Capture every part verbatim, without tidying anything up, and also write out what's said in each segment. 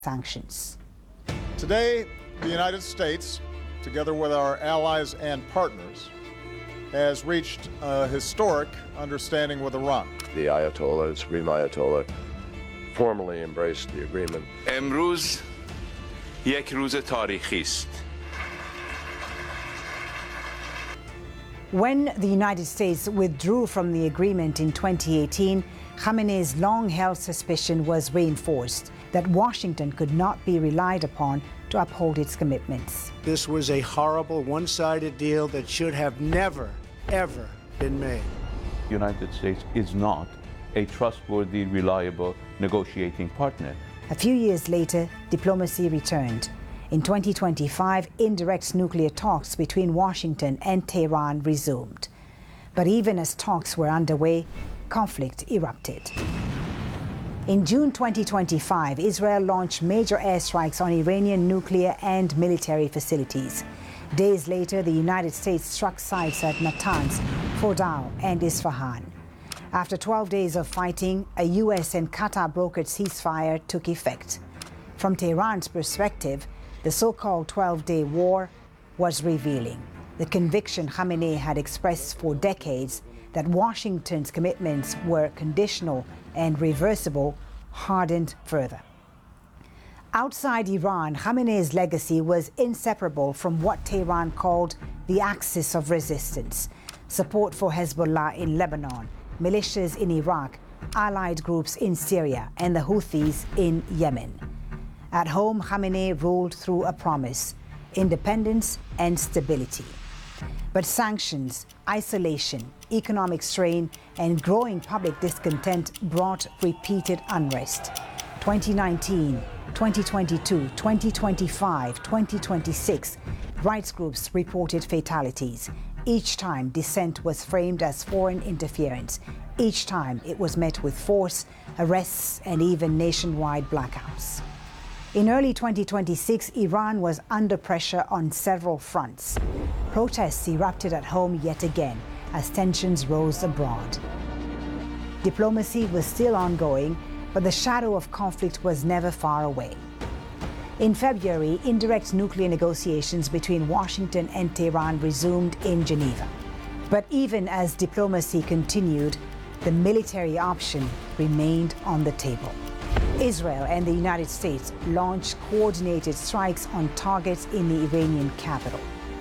sanctions. Today, the United States, together with our allies and partners, has reached a historic understanding with Iran. The Ayatollah, the Supreme Ayatollah, formally embraced the agreement. امروز یک روز تاریخی است. When the United States withdrew from the agreement in twenty eighteen, Khamenei's long-held suspicion was reinforced that Washington could not be relied upon to uphold its commitments. This was a horrible, one-sided deal that should have never, ever been made. The United States is not a trustworthy, reliable negotiating partner. A few years later, diplomacy returned. In twenty twenty-five, indirect nuclear talks between Washington and Tehran resumed. But even as talks were underway, conflict erupted. In June twenty twenty-five, Israel launched major airstrikes on Iranian nuclear and military facilities. Days later, the United States struck sites at Natanz, Fordow, and Isfahan. After twelve days of fighting, a U S and Qatar-brokered ceasefire took effect. From Tehran's perspective, the so-called twelve-day war was revealing. The conviction Khamenei had expressed for decades that Washington's commitments were conditional and reversible hardened further. Outside Iran, Khamenei's legacy was inseparable from what Tehran called the axis of resistance: support for Hezbollah in Lebanon, militias in Iraq, allied groups in Syria, and the Houthis in Yemen. At home, Khamenei ruled through a promise: independence and stability. But sanctions, isolation, economic strain, and growing public discontent brought repeated unrest. twenty nineteen, twenty twenty-two, twenty twenty-five, twenty twenty-six, rights groups reported fatalities. Each time, dissent was framed as foreign interference. Each time, it was met with force, arrests, and even nationwide blackouts. In early twenty twenty-six, Iran was under pressure on several fronts. Protests erupted at home yet again as tensions rose abroad. Diplomacy was still ongoing, but the shadow of conflict was never far away. In February, indirect nuclear negotiations between Washington and Tehran resumed in Geneva. But even as diplomacy continued, the military option remained on the table. Israel and the United States launched coordinated strikes on targets in the Iranian capital.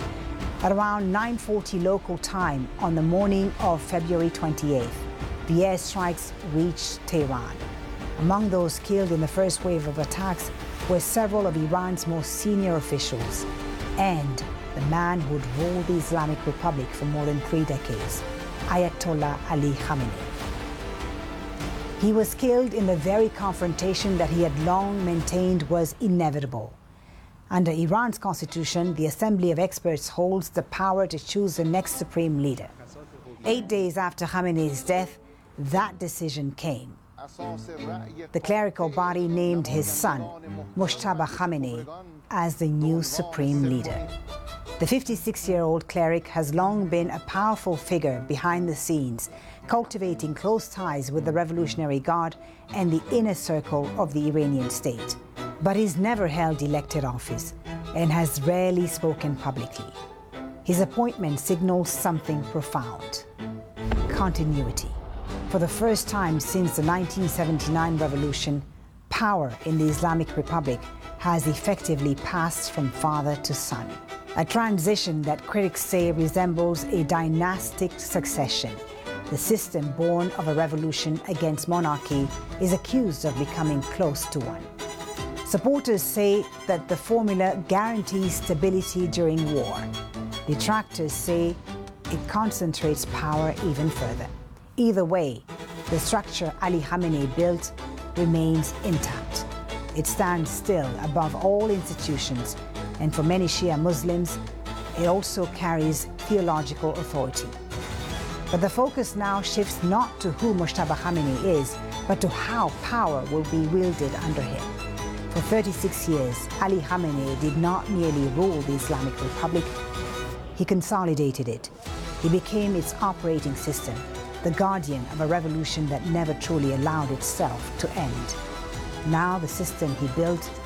At around nine forty local time on the morning of February twenty-eighth, the airstrikes reached Tehran. Among those killed in the first wave of attacks were several of Iran's most senior officials and the man who'd ruled the Islamic Republic for more than three decades, Ayatollah Ali Khamenei. He was killed in the very confrontation that he had long maintained was inevitable. Under Iran's constitution, the Assembly of Experts holds the power to choose the next supreme leader. Eight days after Khamenei's death, that decision came. The clerical body named his son, Mojtaba Khamenei, as the new supreme leader. The fifty-six-year-old cleric has long been a powerful figure behind the scenes, cultivating close ties with the Revolutionary Guard and the inner circle of the Iranian state. But he's never held elected office and has rarely spoken publicly. His appointment signals something profound: continuity. For the first time since the nineteen seventy-nine revolution, power in the Islamic Republic has effectively passed from father to son. A transition that critics say resembles a dynastic succession. The system born of a revolution against monarchy is accused of becoming close to one. Supporters say that the formula guarantees stability during war. Detractors say it concentrates power even further. Either way, the structure Ali Khamenei built remains intact. It stands still above all institutions, and for many Shia Muslims, it also carries theological authority. But the focus now shifts not to who Mojtaba Khamenei is, but to how power will be wielded under him. For thirty-six years, Ali Khamenei did not merely rule the Islamic Republic, he consolidated it. He became its operating system, the guardian of a revolution that never truly allowed itself to end. Now the system he built